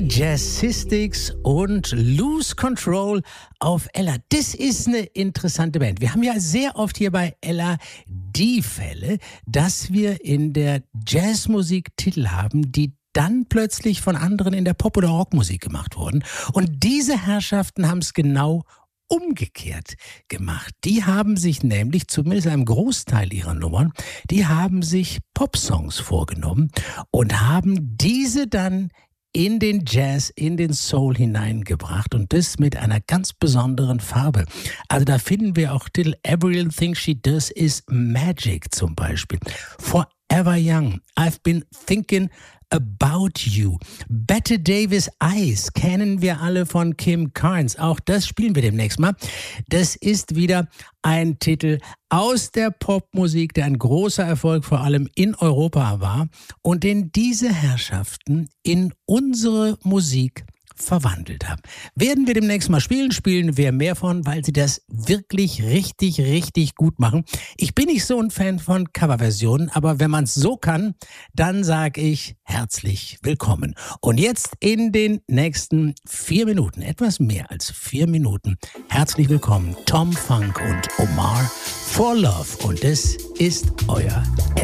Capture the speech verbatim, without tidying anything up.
Die Jazzistics und Lose Control auf Ella. Das ist eine interessante Band. Wir haben ja sehr oft hier bei Ella die Fälle, dass wir in der Jazzmusik Titel haben, die dann plötzlich von anderen in der Pop- oder Rockmusik gemacht wurden. Und diese Herrschaften haben es genau umgekehrt gemacht. Die haben sich nämlich, zumindest einem Großteil ihrer Nummern, die haben sich Popsongs vorgenommen und haben diese dann in den Jazz, in den Soul hineingebracht und das mit einer ganz besonderen Farbe. Also da finden wir auch Titel Everything She Does Is Magic zum Beispiel. Forever Young, I've Been Thinking About You. Bette Davis Eyes kennen wir alle von Kim Carnes. Auch das spielen wir demnächst mal. Das ist wieder ein Titel aus der Popmusik, der ein großer Erfolg vor allem in Europa war und den diese Herrschaften in unsere Musik verwandelt haben. Werden wir demnächst mal spielen, spielen wir mehr von, weil sie das wirklich richtig, richtig gut machen. Ich bin nicht so ein Fan von Coverversionen, aber wenn man es so kann, dann sage ich herzlich willkommen. Und jetzt in den nächsten vier Minuten, etwas mehr als vier Minuten, herzlich willkommen Tom Funk und Omar for Love. Und das ist euer